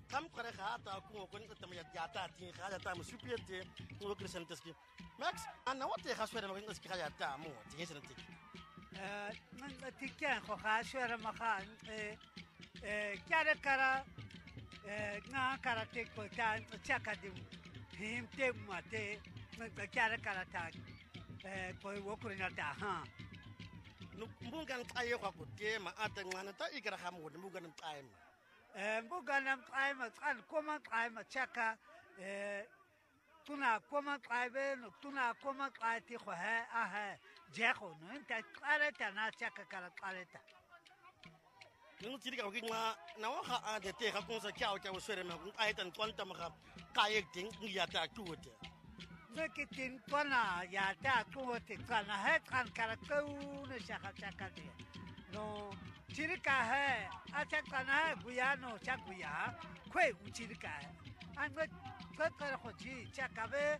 kam kare khata ku ko ni tam ya ta tin khata ta mu supiete ko krisanteski max ana wote khashwere ma ngi khaya ta mu tin santi من تكين خو خاشوره مخان كاره كara na karate ko ta chaka dim him te mate kare karata ko wokurina ta ha mbungan taye kwa kutie ma ata ngana ta ikara khamu mbungan taye mbungan taye ma kan koma taye ma chaka tuna koma taye no tuna koma taye ti kho ha jekho no ta karata na chaka karata nung tiri ka kinga na wa kha ade te kha kung sa kyao kyao swere ma kung ai tan kwanta ma kha kai ting ya ta tuote Zeki tin kona ya ta tuote kana he kan kara ku ne shaka de no tiri ka he acha kana guya no cha guya kwe u tiri ka an go ka kho ji cha ka be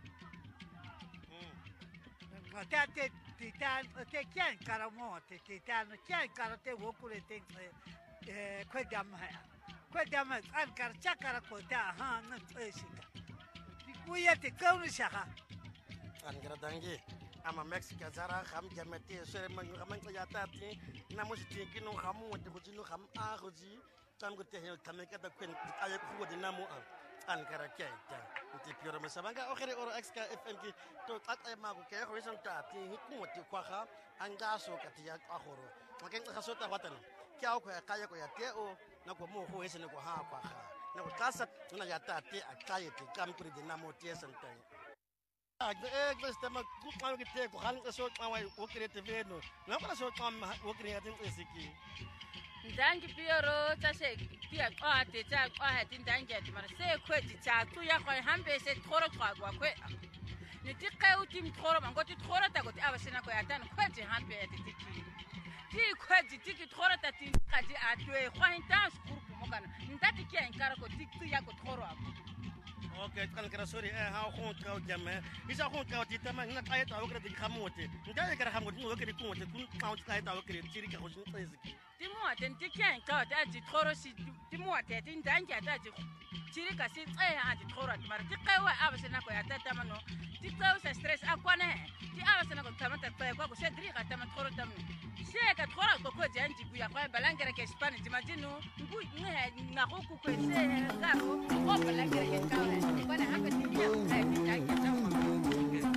ta te titan te kyan kara mo te titan kyan kara te wokure te kwe dam an kar cha kara ko ta ha na shika kuya te kaunu shaka an gara dangi ama mexica zara kham jamete sere man khaman ko yata ti na mo ti kinu khamu de ko jinu kham a ko ji tan ko te he kameka ta kwen ay ko de namo an kara keta ti pioro masabanga okhere oro xk fm ki to tat ay ma ko ke ko son ta ti hiku ti kwa kha anga so ka ti ya akhoro maken ka so ta watana kya ko kaya ko ya te o na ko mo ko hese ne ko ha kwa kha na ko kasa na ya ta ti akaye ti kam kuri de namo ti santai Gostama ku ma ke te ko han ka so ma wo kire te veno na ko so ma wo kire ya tin esiki ndangi pioro tase kia ate cha kwa tin dangi ati mara se kweti cha tu ya kwa hambe se thoro kwa kwe ni tikhe utim thoro mangoti thoro ta goti abasena ko yatan kweti hambe ati tiki ti kweti tiki thoro ta tin kati atwe kwa intas kurku mogana ndati kia inkara ko tiki ya ko thoro ako okay kan kara sorry ha khon ka jamme isa khon ka ti tama na kaya ta wakre di khamote ndai kara khamote no wakre ku wote kun ka kaya ta wakre tiri ka khoshin tseziki Timoate ntikien ka ta ji thoro si timoate tin dangi ta ji tiri ka si tsaya anti thoro mara tikewa abasena ko yata tamano tikewa sa stress akwana ti abasena ko tamata tsaya ko se dri ka tamata thoro tamni se ka thoro ko janji ku ya kwa balangere ke spani timajinu ngu na ko ku ko se ka ko balangere ke ka kwa na haka ti ya ka ti dangi tamama